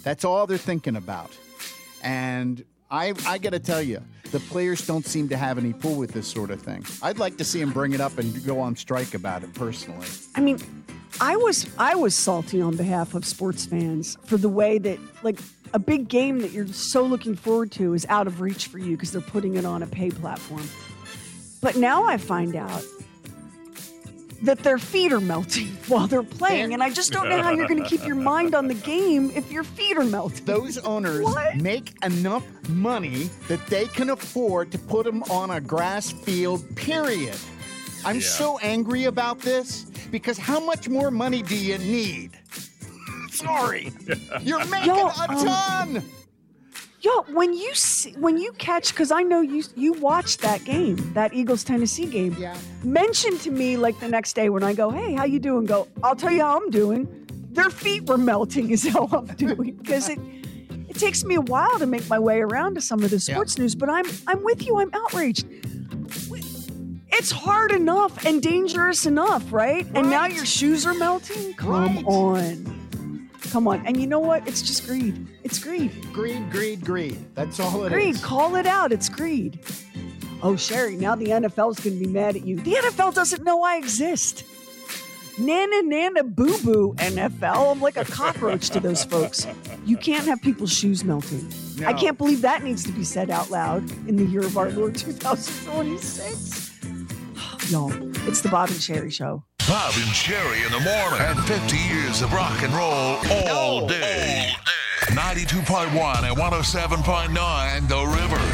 That's all they're thinking about. And I got to tell you, the players don't seem to have any pull with this sort of thing. I'd like to see them bring it up and go on strike about it personally. I mean, I was salty on behalf of sports fans for the way that, like, a big game that you're so looking forward to is out of reach for you because they're putting it on a pay platform. But now I find out that their feet are melting while they're playing, and I just don't know how you're going to keep your mind on the game if your feet are melting. Those owners make enough money that they can afford to put them on a grass field, period. I'm so angry about this because how much more money do you need? Sorry. You're making a ton. When you catch, because I know you watched that game, that Eagles-Tennessee game. Yeah. Mention to me, like, the next day when I go, hey, how you doing? Go, I'll tell you how I'm doing. Their feet were melting is how I'm doing. Because it takes me a while to make my way around to some of the sports news, but I'm with you. I'm outraged. It's hard enough and dangerous enough, right? And now your shoes are melting? Come on. And you know what? It's just greed. It's greed. Greed. That's all it is. Greed. Call it out. It's greed. Oh, Sherry, now the NFL's going to be mad at you. The NFL doesn't know I exist. Nana boo-boo, NFL. I'm like a cockroach to those folks. You can't have people's shoes melting. No. I can't believe that needs to be said out loud in the year of our Lord 2026. Y'all, it's the Bob and Sherry Show. Bob and Sherry in the morning. And 50 years of rock and roll all day. 92.1 and 107.9 The River.